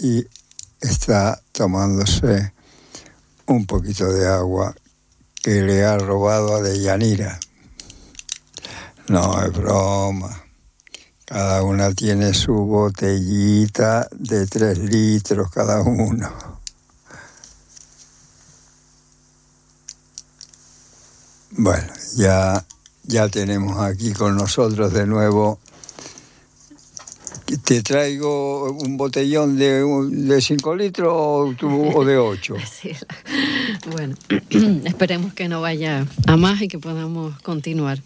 y está tomándose un poquito de agua que le ha robado a Deyanira. No es broma. Cada una tiene su botellita de 3 litros cada uno. Bueno, ya tenemos aquí con nosotros de nuevo. ¿Te traigo un botellón de 5 litros o de 8? Sí, bueno, esperemos que no vaya a más y que podamos continuar.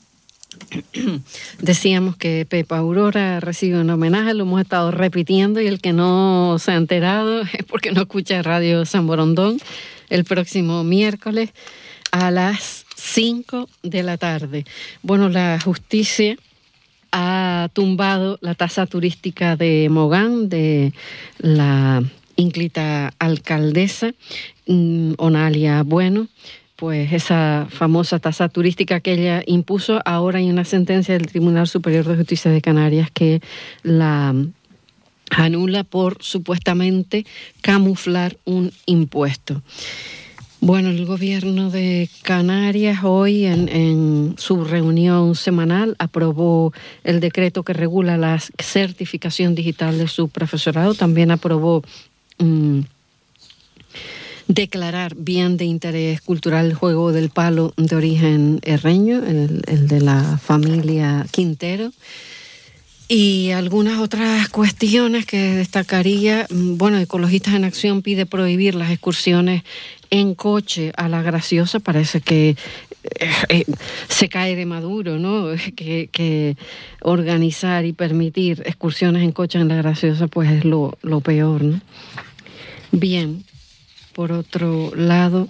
Decíamos que Pepa Aurora recibe un homenaje, lo hemos estado repitiendo, y el que no se ha enterado es porque no escucha Radio San Borondón. El próximo miércoles a las 5 de la tarde. Bueno, la justicia ha tumbado la tasa turística de Mogán, de la ínclita alcaldesa Onalia Bueno. Pues esa famosa tasa turística que ella impuso, ahora hay una sentencia del Tribunal Superior de Justicia de Canarias que la anula por supuestamente camuflar un impuesto. Bueno, el gobierno de Canarias hoy en su reunión semanal aprobó el decreto que regula la certificación digital de su profesorado. También aprobó declarar bien de interés cultural el juego del palo de origen herreño, el de la familia Quintero. Y algunas otras cuestiones que destacaría, bueno, Ecologistas en Acción pide prohibir las excursiones en coche a La Graciosa. Parece que se cae de maduro, ¿no? Que organizar y permitir excursiones en coche en La Graciosa pues es lo peor, ¿no? Bien, por otro lado,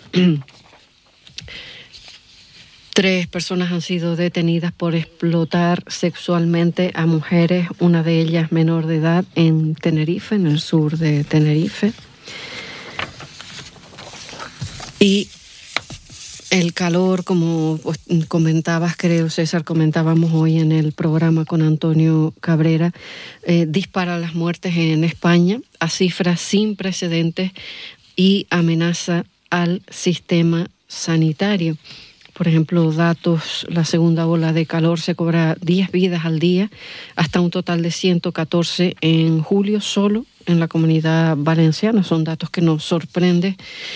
3 personas han sido detenidas por explotar sexualmente a mujeres, una de ellas menor de edad, en Tenerife, en el sur de Tenerife. Y el calor, como comentabas, creo, César, comentábamos hoy en el programa con Antonio Cabrera, dispara las muertes en España a cifras sin precedentes y amenaza al sistema sanitario. Por ejemplo, datos, la segunda ola de calor se cobra 10 vidas al día, hasta un total de 114 en julio solo en la Comunidad Valenciana. Son datos que nos sorprenden,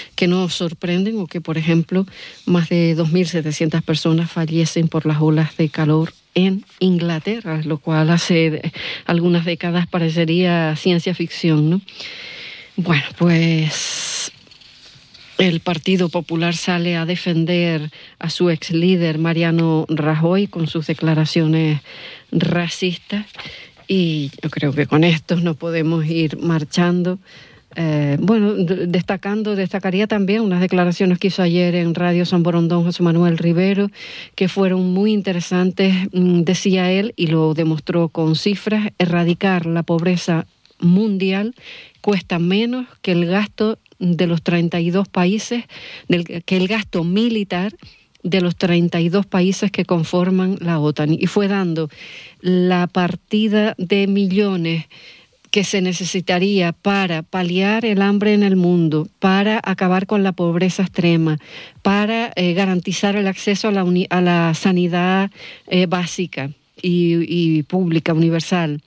o que, por ejemplo, más de 2.700 personas fallecen por las olas de calor en Inglaterra, lo cual hace algunas décadas parecería ciencia ficción, ¿no? Bueno, pues el Partido Popular sale a defender a su ex líder Mariano Rajoy con sus declaraciones racistas, y yo creo que con esto no podemos ir marchando. Bueno, destacaría también unas declaraciones que hizo ayer en Radio San Borondón José Manuel Rivero, que fueron muy interesantes. Decía él, y lo demostró con cifras: erradicar la pobreza mundial cuesta menos que el gasto de los 32 países, que el gasto militar de los 32 países que conforman la OTAN. Y fue dando la partida de millones que se necesitaría para paliar el hambre en el mundo, para acabar con la pobreza extrema, para garantizar el acceso a la sanidad básica y pública, universal,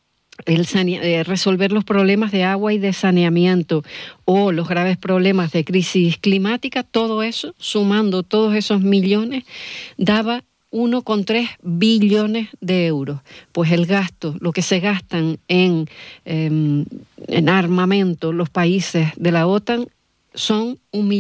resolver los problemas de agua y de saneamiento, o los graves problemas de crisis climática. Todo eso, sumando todos esos millones, daba 1,3 billones de euros. Pues el gasto, lo que se gastan en armamento los países de la OTAN son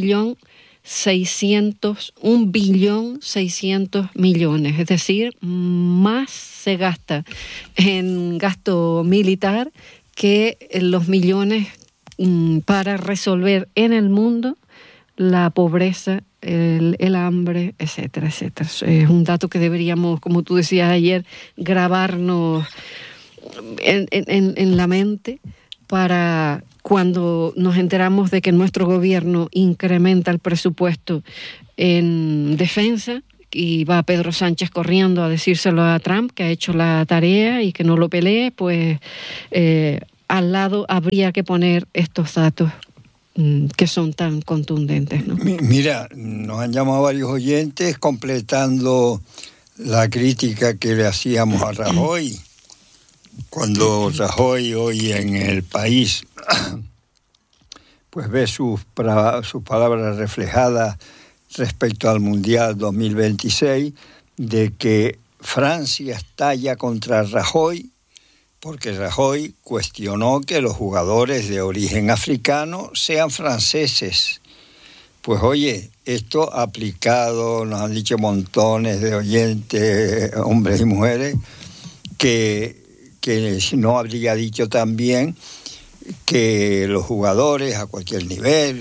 1.600.000 millones, es decir, más se gasta en gasto militar que los millones para resolver en el mundo la pobreza, el hambre, etcétera, etcétera. Es un dato que deberíamos, como tú decías ayer, grabarnos en la mente, para cuando nos enteramos de que nuestro gobierno incrementa el presupuesto en defensa, y va Pedro Sánchez corriendo a decírselo a Trump, que ha hecho la tarea y que no lo pelee, pues al lado habría que poner estos datos que son tan contundentes, ¿no? Mira, nos han llamado varios oyentes completando la crítica que le hacíamos a Rajoy. Cuando Rajoy hoy en El País pues ve sus palabras reflejadas respecto al Mundial 2026, de que Francia estalla contra Rajoy, porque Rajoy cuestionó que los jugadores de origen africano sean franceses. Pues oye, esto aplicado, nos han dicho montones de oyentes, hombres y mujeres, que si no habría dicho también que los jugadores a cualquier nivel,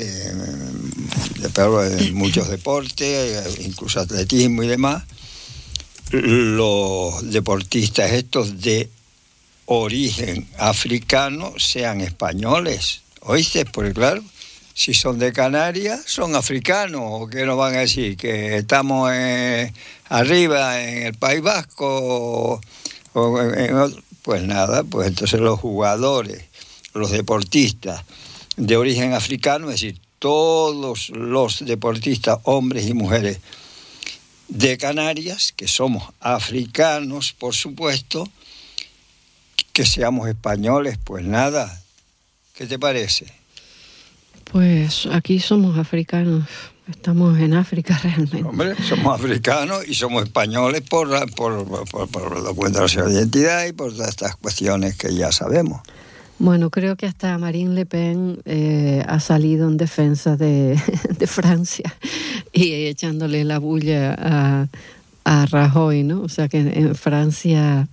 de muchos deportes, incluso atletismo y demás, los deportistas estos de origen africano sean españoles, ¿oíste? Porque claro, si son de Canarias, son africanos, ¿o qué nos van a decir? Que estamos arriba en el País Vasco, pues nada, pues entonces los jugadores, los deportistas de origen africano, es decir, todos los deportistas, hombres y mujeres de Canarias, que somos africanos, por supuesto, que seamos españoles, pues nada. ¿Qué te parece? Pues aquí somos africanos, estamos en África realmente. Hombre, somos africanos y somos españoles por la cuenta de nuestra identidad y por todas estas cuestiones que ya sabemos. Bueno, creo que hasta Marine Le Pen ha salido en defensa de Francia y echándole la bulla a Rajoy, ¿no? O sea que en Francia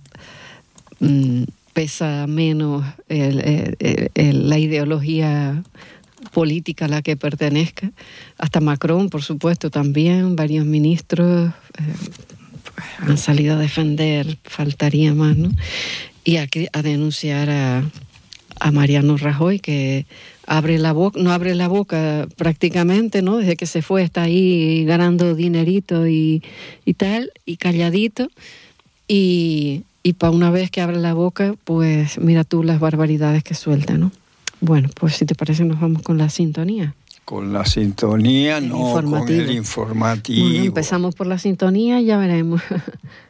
pesa menos la ideología política a la que pertenezca. Hasta Macron, por supuesto, también, varios ministros han salido a defender, faltaría más, ¿no? Y a denunciar a Mariano Rajoy, que no abre la boca prácticamente, ¿no? Desde que se fue está ahí ganando dinerito y tal, y calladito, y para una vez que abre la boca, pues mira tú las barbaridades que suelta, ¿no? Bueno, pues si te parece nos vamos con la sintonía. Con la sintonía, no, con el informativo. Bueno, empezamos por la sintonía y ya veremos.